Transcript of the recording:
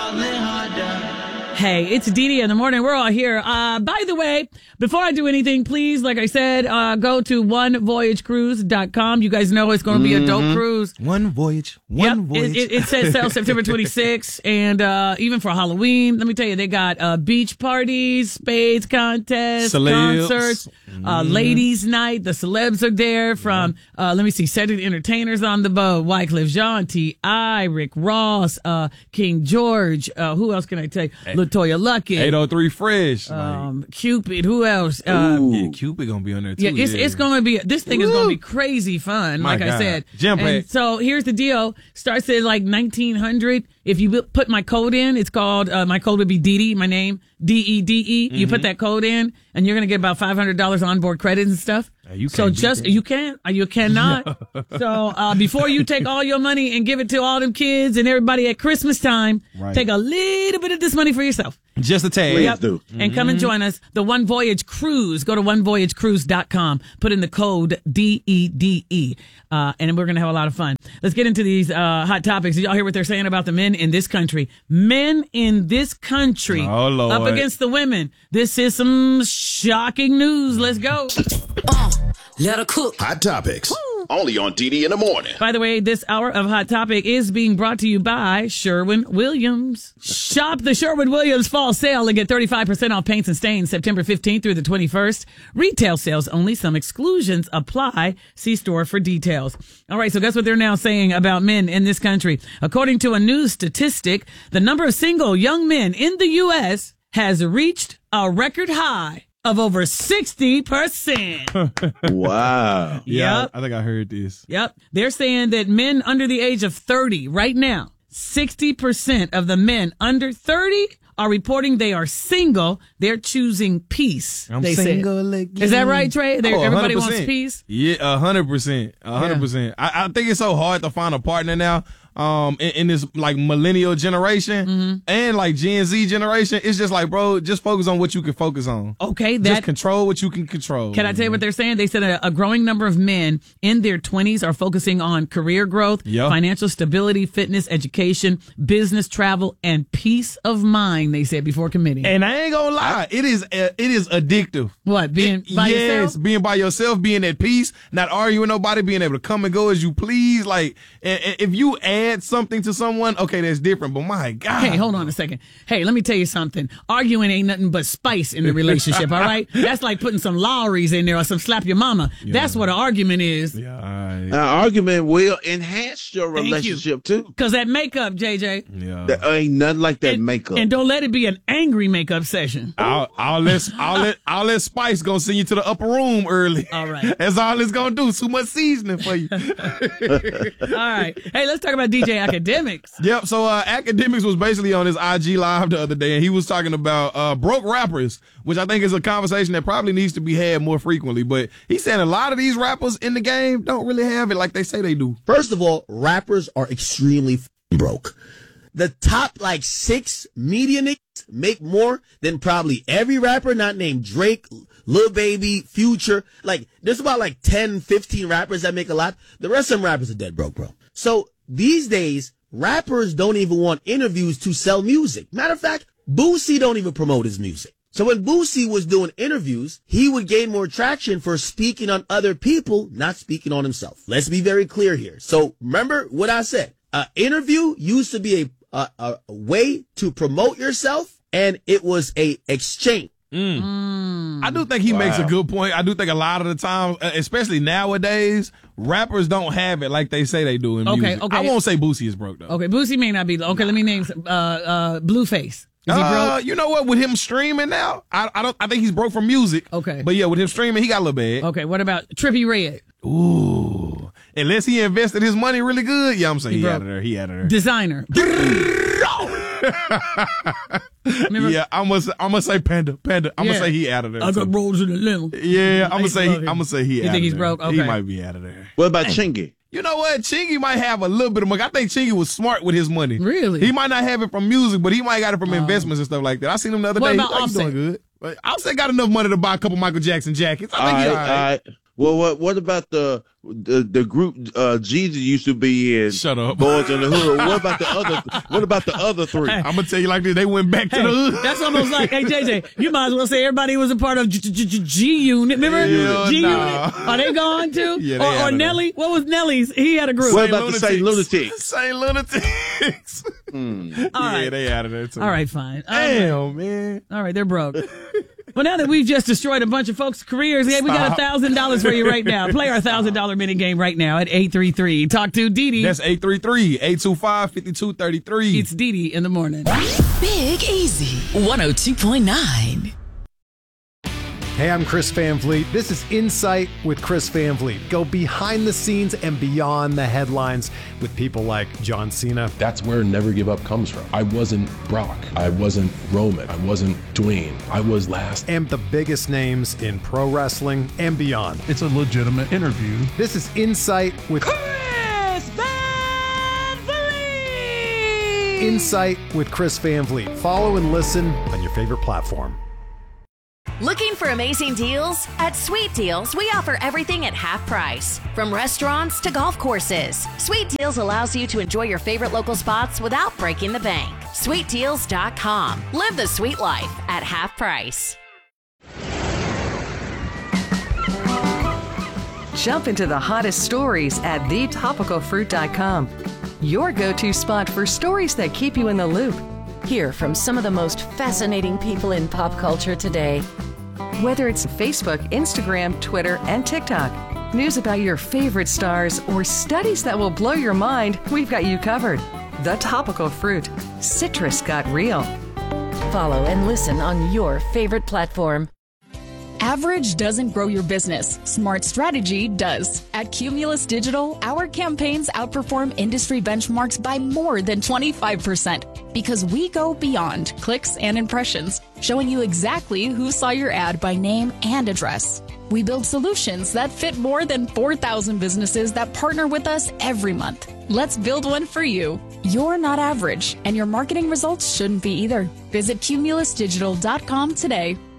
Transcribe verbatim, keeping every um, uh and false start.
Hey, it's Dee Dee in the morning. We're all here. Uh, by the way, before I do anything, please, like I said, uh, go to one voyage cruise dot com. You guys know it's going to be a dope cruise. One voyage. One yep, voyage. It, it, it says sale September twenty-sixth. And uh, even for Halloween, let me tell you, they got uh, beach parties, spades contests, Celebs. concerts, uh, ladies' night. The celebs are there from, uh, let me see, Cedric the Entertainers on the boat, Wycliffe Jean, T I, Rick Ross, uh, King George. Uh, who else can I tell you? Latoya Luckett. eight oh three Fresh. Um, Cupid. Who else? Uh, yeah, Cupid gonna be on there too. yeah, it's yeah. it's gonna be this thing is gonna be crazy fun. My like I God. said, Jam and pack. so here's the deal: starts at like nineteen hundred. If you put my code in, it's called uh, my code would be D D. My name D E D E. You put that code in, and you're gonna get about five hundred dollars onboard credits and stuff. Yeah, you so can't beat just that. you can't, uh, you cannot. so uh, before you take all your money and give it to all them kids and everybody at Christmas time, Right. take a little bit of this money for yourself. Just a tag. Please Yep. do. And come and join us. The One Voyage Cruise. Go to one voyage cruise dot com. Put in the code D E D E. Uh, and we're going to have a lot of fun. Let's get into these uh, hot topics. Did y'all hear what they're saying about the men in this country? Men in this country Oh, Lord. up against the women. This is some shocking news. Let's go. Uh, let her cook. Hot Topics. Only on D D in the morning. By the way, this hour of Hot Topic is being brought to you by Sherwin-Williams. Shop the Sherwin-Williams fall sale and get thirty-five percent off paints and stains September fifteenth through the twenty-first. Retail sales only. Some exclusions apply. See store for details. All right, so guess what they're now saying about men in this country? According to a new statistic, the number of single young men in the U S has reached a record high of over sixty percent. Wow. Yeah, Yep. I think I heard this. Yep. They're saying that men under the age of thirty right now, sixty percent of the men under thirty are reporting they are single. They're choosing peace. I'm they single said. again. Is that right, Trey? They're- Oh, everybody one hundred percent. wants peace? Yeah, a hundred percent, a hundred percent. I I think it's so hard to find a partner now. Um, in, in this like millennial generation Mm-hmm. and like Gen Z generation, it's just like, bro, just focus on what you can focus on. Okay, Just that control what you can control. Can I tell you what they're saying? They said a, a growing number of men in their twenties are focusing on career growth, Yep. financial stability, fitness, education, business, travel, and peace of mind, they said before committing. And I ain't gonna lie, it is uh, it is addictive. What, being by yes, yourself? being by yourself, being at peace, not arguing with nobody, being able to come and go as you please. Like, and, and if you add something to someone, okay, that's different. But my God, Hey, hold on a second. Hey, let me tell you something. Arguing ain't nothing but spice in the relationship, all right? That's like putting some Lowry's in there or some slap your mama. That's what an argument is. Yeah, all right. An argument will enhance your Thank you. relationship too. Because that makeup, J J. yeah. There ain't nothing like that and, makeup. And don't let it be an angry makeup session. I'll, I'll let I'll let I'll let Spice go send you to the upper room early. All right. That's all it's gonna do. Too much seasoning for you. All right. Hey, let's talk about D J Academics. Yep. So uh, Academics was basically on his I G live the other day, and he was talking about uh, broke rappers, which I think is a conversation that probably needs to be had more frequently. But he's saying a lot of these rappers in the game don't really have it like they say they do. First of all, rappers are extremely f***ing broke. The top like six media niggas make more than probably every rapper not named Drake, Lil Baby, Future. Like, there's about like ten, fifteen rappers that make a lot. The rest of them rappers are dead broke, bro. So these days, rappers don't even want interviews to sell music. Matter of fact, Boosie don't even promote his music. So when Boosie was doing interviews, he would gain more traction for speaking on other people, not speaking on himself. Let's be very clear here. So remember what I said. An interview used to be a, a, a way to promote yourself, and it was a exchange. I do think he makes a good point. I do think a lot of the time, uh, especially nowadays, rappers don't have it like they say they do in Okay, music. okay. I won't say Boosie is broke though. Okay, Boosie may not be. Okay, let me name some. Uh, uh, Blueface. Is he Uh, broke? you know what? With him streaming now, I, I don't. I think he's broke from music. Okay. but yeah, with him streaming, he got a little bad. Okay, what about Trippie Redd? Ooh, unless he invested his money really good, yeah, I'm saying he, broke. out of there. He out of there. Designer. Remember? Yeah, I'm gonna say, I'm gonna say Panda. Panda. I'm Yeah. gonna say he out of there. I got too. rolls in Atlanta. Yeah, I'm I gonna used to say. He, love I'm him. gonna say he. You out think of he's there. broke? He Okay. might be out of there. What about Chingy? You know what? Chingy might have a little bit of money. I think Chingy was smart with his money. Really? He might not have it from music, but he might got it from investments and stuff like that. I seen him the other What day. about He- he's Offset? doing good. But Offset got enough money to buy a couple Michael Jackson jackets. I All think right, he's all all right. right. Well, what what about the the, the group uh, Jesus used to be in? Shut up. Boys in the Hood. What about the other? What about the other three? I'm gonna tell you like this: they went back to Hey, the hood. that's almost like, hey, J J, you might as well say everybody was a part of G- G- G- G-Unit. Remember? Hell G-Unit? nah. Are they gone too? Yeah, they or out or of there. Nelly? What was Nelly's? He had a group. What about the Saint Lunatics? Saint Lunatics. Hmm. All Yeah, right. they out of there too. All right, fine. Um, Damn, man. All right, they're broke. Well, now that we've just destroyed a bunch of folks' careers, hey, we got a Stop. thousand dollars for you right now. Play our thousand dollar mini game right now at eight three three. Talk to Dee Dee. That's eight three three, eight two five, five two three three. It's Dee Dee in the morning. Big Easy, one oh two point nine. Hey, I'm Chris Van Vliet. This is Insight with Chris Van Vliet. Go behind the scenes and beyond the headlines with people like John Cena. That's where Never Give Up comes from. I wasn't Brock. I wasn't Roman. I wasn't Dwayne. I was last. And the biggest names in pro wrestling and beyond. It's a legitimate interview. This is Insight with Chris Van Vliet. Insight with Chris Van Vliet. Follow and listen on your favorite platform. Looking for amazing deals? At Sweet Deals, we offer everything at half price. From restaurants to golf courses, Sweet Deals allows you to enjoy your favorite local spots without breaking the bank. sweet deals dot com. Live the sweet life at half price. Jump into the hottest stories at the topical fruit dot com. Your go-to spot for stories that keep you in the loop. Hear from some of the most fascinating people in pop culture today. Whether it's Facebook, Instagram, Twitter, and TikTok, news about your favorite stars, or studies that will blow your mind, we've got you covered. The Topical Fruit. Citrus got real. Follow and listen on your favorite platform. Average doesn't grow your business. Smart strategy does. At Cumulus Digital, our campaigns outperform industry benchmarks by more than twenty-five percent because we go beyond clicks and impressions, showing you exactly who saw your ad by name and address. We build solutions that fit more than four thousand businesses that partner with us every month. Let's build one for you. You're not average, and your marketing results shouldn't be either. Visit cumulus digital dot com today.